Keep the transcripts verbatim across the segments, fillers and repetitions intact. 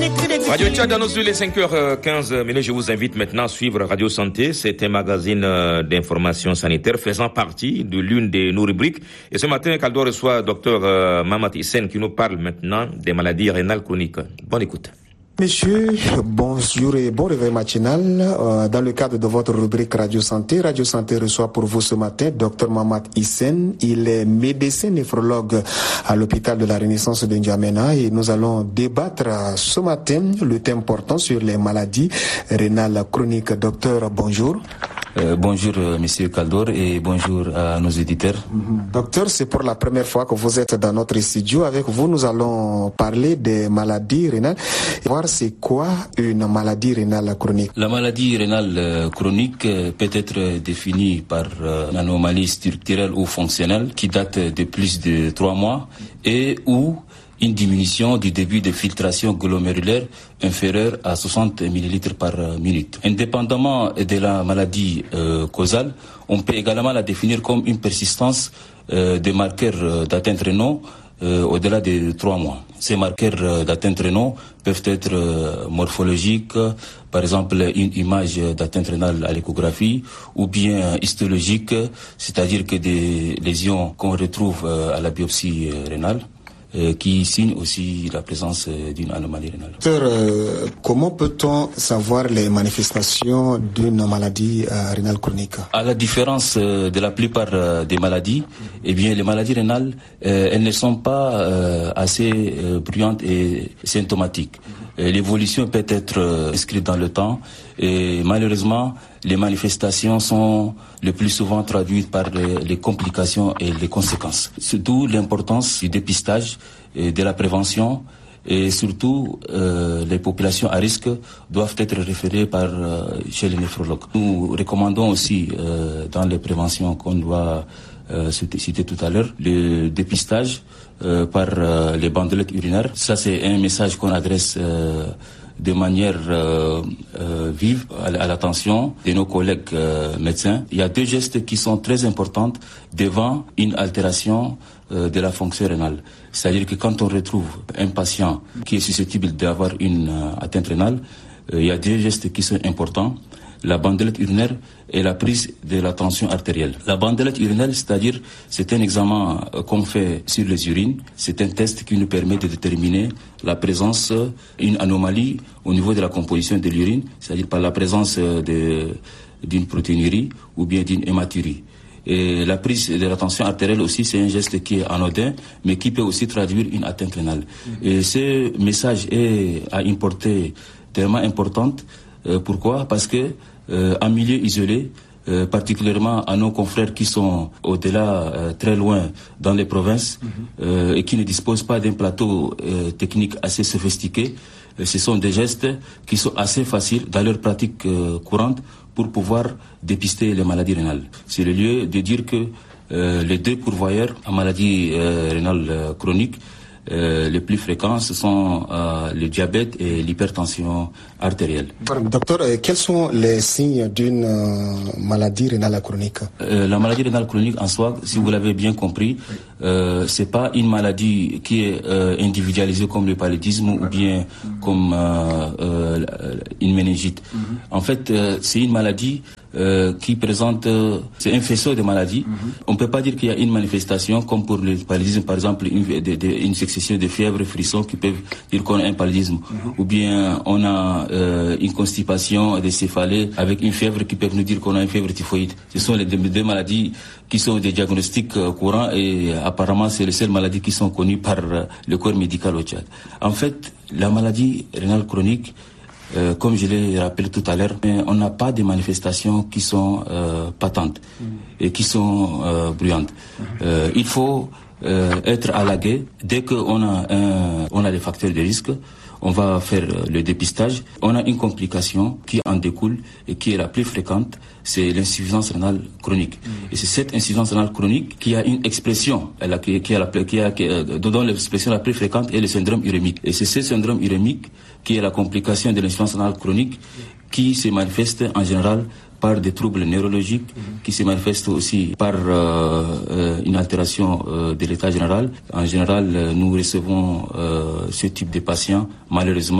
Radio Tchad, dans nos les cinq heures quinze minutes, je vous invite maintenant à suivre Radio Santé. C'est un magazine d'information sanitaire faisant partie de l'une de nos rubriques. Et ce matin, Kaldo reçoit Dr Mamat Hissène qui nous parle maintenant des maladies rénales chroniques. Bonne écoute. Messieurs, bonjour et bon réveil matinal. Euh, dans le cadre de votre rubrique Radio Santé, Radio Santé reçoit pour vous ce matin Dr Mamat Hissène. Il est médecin néphrologue à l'hôpital de la Renaissance de N'Djamena et nous allons débattre ce matin le thème portant sur les maladies rénales chroniques. Docteur, bonjour. Euh, bonjour euh, Monsieur Kaldor et bonjour à nos éditeurs. Mm-hmm. Docteur, c'est pour la première fois que vous êtes dans notre studio. Avec vous, nous allons parler des maladies rénales et voir c'est quoi une maladie rénale chronique. La maladie rénale euh, chronique euh, peut être définie par euh, une anomalie structurelle ou fonctionnelle qui date de plus de trois mois et ou une diminution du débit de filtration glomérulaire inférieure à soixante millilitres par minute. Indépendamment de la maladie euh, causale, on peut également la définir comme une persistance euh, de marqueurs d'atteinte rénale euh, au-delà de trois mois. Ces marqueurs euh, d'atteinte rénale peuvent être euh, morphologiques, par exemple une image d'atteinte rénale à l'échographie, ou bien histologiques, c'est-à-dire que des lésions qu'on retrouve euh, à la biopsie euh, rénale. Euh, qui signe aussi la présence euh, d'une anomalie rénale. Docteur, euh, comment peut-on savoir les manifestations d'une maladie euh, rénale chronique? À la différence euh, de la plupart euh, des maladies, eh bien les maladies rénales, euh, elles ne sont pas euh, assez euh, bruyantes et symptomatiques. Euh, l'évolution peut être euh, inscrite dans le temps et malheureusement, les manifestations sont le plus souvent traduites par les, les complications et les conséquences. D'où l'importance du dépistage et de la prévention et surtout euh, les populations à risque doivent être référées par, euh, chez les néphrologues. Nous recommandons aussi euh, dans les préventions qu'on doit euh, citer tout à l'heure, le dépistage euh, par euh, les bandelettes urinaires. Ça c'est un message qu'on adresse euh, de manière euh, euh, vive à, à l'attention de nos collègues euh, médecins. Il y a deux gestes qui sont très importants devant une altération euh, de la fonction rénale. C'est-à-dire que quand on retrouve un patient qui est susceptible d'avoir une euh, atteinte rénale, euh, il y a deux gestes qui sont importants. La bandelette urinaire et la prise de la tension artérielle. La bandelette urinaire, c'est-à-dire, c'est un examen qu'on fait sur les urines. C'est un test qui nous permet de déterminer la présence d'une anomalie au niveau de la composition de l'urine, c'est-à-dire par la présence de, d'une protéinurie ou bien d'une hématurie. Et la prise de la tension artérielle aussi, c'est un geste qui est anodin, mais qui peut aussi traduire une atteinte rénale. Et ce message est à une portée tellement importante. Euh, pourquoi? Parce que euh, en milieu isolé, euh, particulièrement à nos confrères qui sont au-delà, euh, très loin dans les provinces, mm-hmm. euh, et qui ne disposent pas d'un plateau euh, technique assez sophistiqué, euh, ce sont des gestes qui sont assez faciles dans leur pratique euh, courante pour pouvoir dépister les maladies rénales. C'est le lieu de dire que euh, les deux pourvoyeurs en maladie euh, rénale euh, chronique Euh, les plus fréquents, ce sont euh, le diabète et l'hypertension artérielle. Docteur, euh, quels sont les signes d'une euh, maladie rénale chronique? euh, La maladie rénale chronique en soi, si vous l'avez bien compris, euh, c'est pas une maladie qui est euh, individualisée comme le paludisme ou bien comme euh, euh, une méningite. Mm-hmm. En fait, euh, c'est une maladie Euh, qui présente, euh, c'est un faisceau de maladies. Mm-hmm. On ne peut pas dire qu'il y a une manifestation comme pour le paludisme, par exemple, une, de, de, une succession de fièvres, frissons qui peuvent dire qu'on a un paludisme. Mm-hmm. Ou bien on a euh, une constipation, des céphalées avec une fièvre qui peuvent nous dire qu'on a une fièvre typhoïde. Ce sont les deux, deux maladies qui sont des diagnostics euh, courants et euh, apparemment c'est les seules maladies qui sont connues par euh, le corps médical au Tchad. En fait, la maladie rénale chronique, Euh, comme je l'ai rappelé tout à l'heure, on n'a pas de manifestations qui sont euh, patentes mmh. et qui sont euh, bruyantes. Mmh. Euh, il faut euh, être à l'aguet. Dès qu'on a, un, on a des facteurs de risque, on va faire le dépistage. On a une complication qui en découle et qui est la plus fréquente, c'est l'insuffisance rénale chronique. Mmh. Et c'est cette insuffisance rénale chronique qui a une expression, elle a, qui, qui a la, qui a, qui a, dont l'expression la plus fréquente est le syndrome urémique. Et c'est ce syndrome urémique qui est la complication de l'insuffisance rénale chronique qui se manifeste en général par des troubles neurologiques, mmh. qui se manifestent aussi par euh, euh, une altération euh, de l'état général. En général, euh, nous recevons euh, ce type de patients, malheureusement,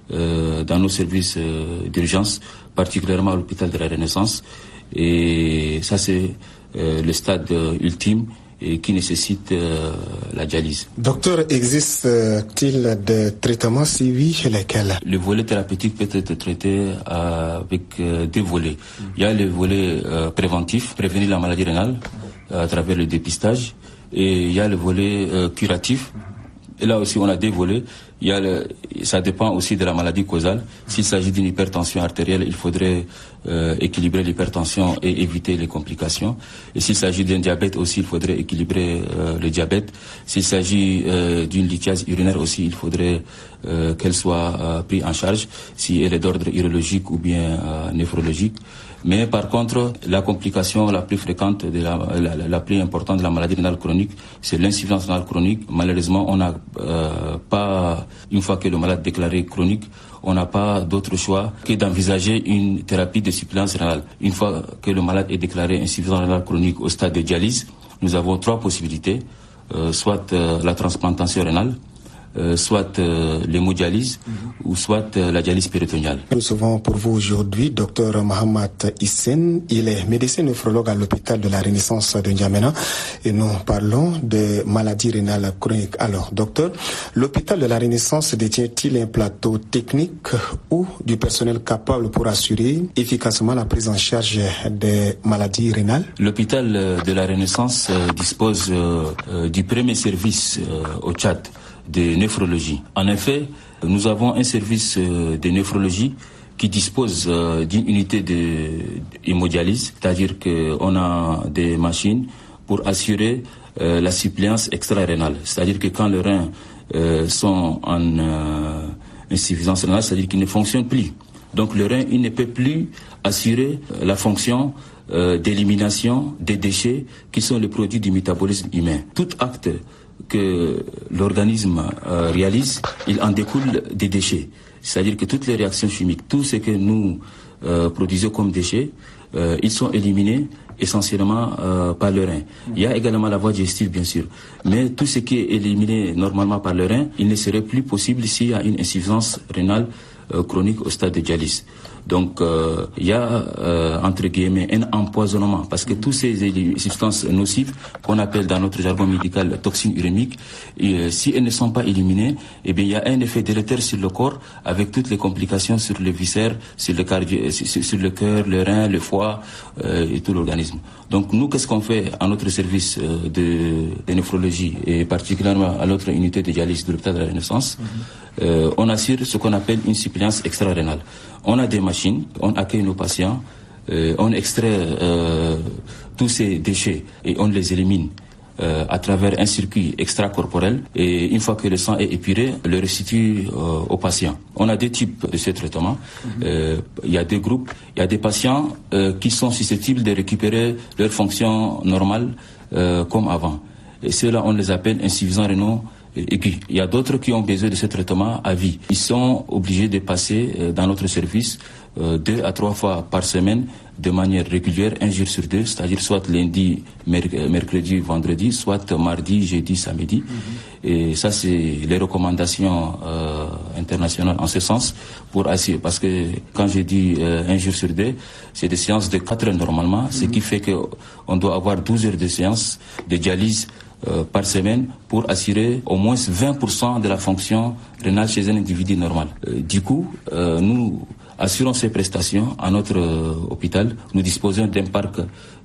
euh, dans nos services euh, d'urgence, particulièrement à l'hôpital de la Renaissance. Et ça, c'est euh, le stade euh, ultime et qui nécessite euh, la dialyse. Docteur, existe-t-il des traitements? Si oui, lesquels? Le volet thérapeutique peut être traité avec euh, deux volets. Il y a le volet euh, préventif, prévenir la maladie rénale euh, à travers le dépistage, et il y a le volet euh, curatif. Et là aussi, on a deux volets. Il y a le, ça dépend aussi de la maladie causale. S'il s'agit d'une hypertension artérielle, il faudrait euh, équilibrer l'hypertension et éviter les complications. Et s'il s'agit d'un diabète aussi, il faudrait équilibrer euh, le diabète. S'il s'agit euh, d'une lithiase urinaire aussi, il faudrait euh, qu'elle soit euh, prise en charge, si elle est d'ordre urologique ou bien euh, néphrologique. Mais par contre, la complication la plus fréquente, de la, la, la plus importante de la maladie rénale chronique, c'est l'insuffisance rénale chronique. Malheureusement, on n'a euh, pas, une fois que le malade est déclaré chronique, on n'a pas d'autre choix que d'envisager une thérapie de suppléance rénale. Une fois que le malade est déclaré insuffisant rénale chronique au stade de dialyse, nous avons trois possibilités, euh, soit euh, la transplantation rénale, Euh, soit euh, l'hémodialyse mm-hmm. ou soit euh, la dialyse péritonéale. Nous recevons pour vous aujourd'hui Dr Mohamed Hissène. Il est médecin néphrologue à l'hôpital de la Renaissance de N'Djamena et nous parlons de maladies rénales chroniques. Alors, docteur, l'hôpital de la Renaissance détient-il un plateau technique ou du personnel capable pour assurer efficacement la prise en charge des maladies rénales? L'hôpital de la Renaissance euh, dispose euh, euh, du premier service euh, au Tchad de néphrologie. En effet, nous avons un service euh, de néphrologie qui dispose euh, d'une unité d'hémodialyse, c'est-à-dire qu'on a des machines pour assurer euh, la suppléance extra-rénale. C'est-à-dire que quand les reins euh, sont en euh, insuffisance rénale, c'est-à-dire qu'ils ne fonctionnent plus. Donc le rein, il ne peut plus assurer euh, la fonction euh, d'élimination des déchets qui sont le produit du métabolisme humain. Tout acte que l'organisme euh, réalise, il en découle des déchets. C'est-à-dire que toutes les réactions chimiques, tout ce que nous euh, produisons comme déchets, euh, ils sont éliminés essentiellement euh, par le rein. Il y a également la voie digestive, bien sûr. Mais tout ce qui est éliminé normalement par le rein, il ne serait plus possible s'il y a une insuffisance rénale euh, chronique au stade de dialyse. Donc, euh, il y a, euh, entre guillemets, un empoisonnement, parce que toutes ces substances nocives, qu'on appelle dans notre jargon médical toxines urémiques, et, euh, si elles ne sont pas éliminées, eh bien, il y a un effet délétère sur le corps, avec toutes les complications sur les viscères, sur le cardio, sur, sur le cœur, le rein, le foie, euh, et tout l'organisme. Donc, nous, qu'est-ce qu'on fait à notre service euh, de, de néphrologie, et particulièrement à notre unité de dialyse de l'hôpital de la Renaissance? Mm-hmm. euh, on assure ce qu'on appelle une suppléance extra-rénale. On a des machines, on accueille nos patients, euh, on extrait euh, tous ces déchets et on les élimine euh, à travers un circuit extracorporel, et une fois que le sang est épuré, le restitue euh, aux patients. On a deux types de ce traitement. Il euh, y a deux groupes. Il y a des patients euh, qui sont susceptibles de récupérer leur fonction normale euh, comme avant. Et ceux-là, on les appelle insuffisants rénaux aigus. Il y a d'autres qui ont besoin de ce traitement à vie. Ils sont obligés de passer euh, dans notre service euh, deux à trois fois par semaine de manière régulière, un jour sur deux, c'est-à-dire soit lundi, merc- mercredi, vendredi, soit mardi, jeudi, samedi. Mm-hmm. Et ça, c'est les recommandations euh, internationales en ce sens pour assurer. Parce que quand je dis euh, un jour sur deux, c'est des séances de quatre heures normalement, mm-hmm. ce qui fait qu'on doit avoir douze heures de séances de dialyse Euh, par semaine pour assurer au moins vingt pour cent de la fonction rénale chez un individu normal. Euh, du coup, euh, nous assurons ces prestations à notre euh, hôpital. Nous disposons d'un parc